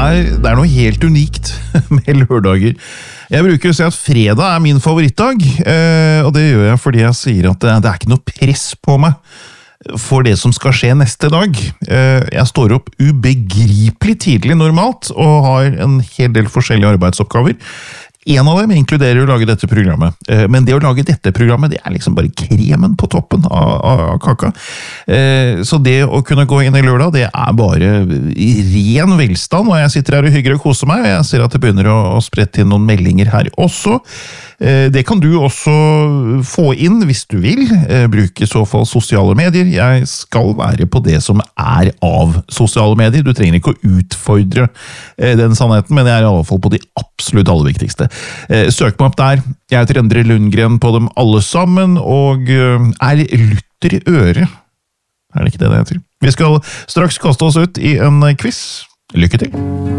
det er noe helt unikt med lørdager. Jeg bruker å si at fredag min favorittdag, og det gjør jeg fordi jeg sier at det ikke noe press på meg for det som skal skje neste dag. Jeg står opp ubegripelig tidlig normalt, og har en hel del forskjellige arbeidsoppgaver. En av dem inkluderer å lage dette programmet, men det å lage dette programmet, det liksom bare kremen på toppen av kaka. Så det å kunne gå inn i lørdag, det bare i ren velstand, og jeg sitter her og hygger og koser meg, og jeg ser at det begynner å sprette inn noen meldinger her også. Det kan du også få inn hvis du vil, bruke i så fall sosiale medier. Jeg skal være på det som av sosiale medier, du trenger ikke å utfordre den sannheten, men jeg i alle fall på de absolutt aller viktigste. Søk meg opp der, jeg heter Endre Lundgren på dem alle sammen, og lytter i øret. Det ikke det heter? Vi skal straks kaste oss ut i en quiz. Lykke til!